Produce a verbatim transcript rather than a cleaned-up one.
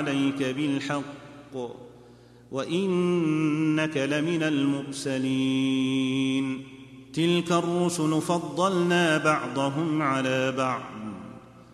عليك بالحق وإنك لمن المرسلين تلك الرسل فضلنا بعضهم على بعض